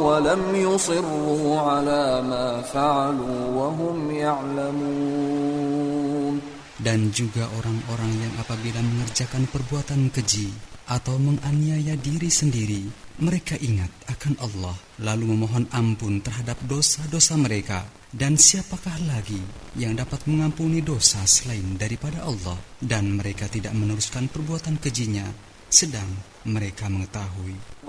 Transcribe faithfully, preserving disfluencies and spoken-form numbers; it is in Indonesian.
ولم يصروا على ما فعلوا وهم يعلمون. Dan juga orang-orang yang apabila mengerjakan perbuatan keji atau menganiaya diri sendiri, mereka ingat akan Allah, lalu memohon ampun terhadap dosa-dosa mereka. Dan siapakah lagi yang dapat mengampuni dosa selain daripada Allah? Dan mereka tidak meneruskan perbuatan kejinya, sedang mereka mengetahui.